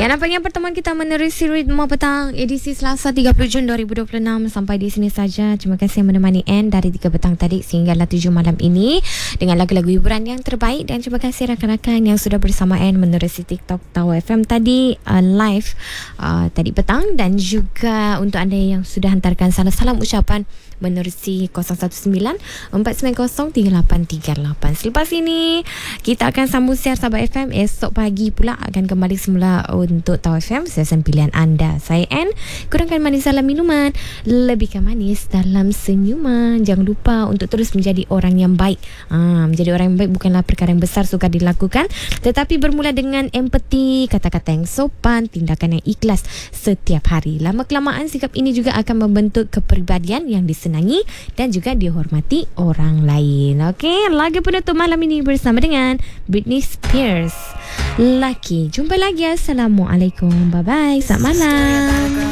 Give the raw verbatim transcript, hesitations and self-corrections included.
Ya, nampaknya pertemuan kita menerusi ritma petang edisi Selasa tiga puluh Jun dua ribu dua puluh enam sampai di sini saja. Terima kasih menemani Anne dari tiga petang tadi sehinggalah tujuh malam ini dengan lagu-lagu hiburan yang terbaik, dan terima kasih rakan-rakan yang sudah bersama Anne menerusi TikTok Tower F M tadi uh, live uh, tadi petang, dan juga untuk anda yang sudah hantarkan salam-salam ucapan menerusi kosong satu sembilan empat sembilan kosong tiga lapan tiga lapan. Selepas ini kita akan sambung siar Sabah F M. Esok pagi pula akan kembali semula untuk Tower F M, stesen pilihan anda. Saya Anne. Kurangkan manis dalam minuman, lebihkan manis dalam senyuman. Jangan lupa untuk terus menjadi orang yang baik. ha, Menjadi orang yang baik bukanlah perkara yang besar sukar dilakukan, tetapi bermula dengan empati, kata-kata yang sopan, tindakan yang ikhlas setiap hari. Lama-kelamaan sikap ini juga akan membentuk kepribadian yang disenangi dan juga dihormati orang lain. Okey, lagu penutup malam ini bersama dengan Britney Spears, Lucky. Jumpa lagi. Assalamualaikum. Bye bye. Selamat malam.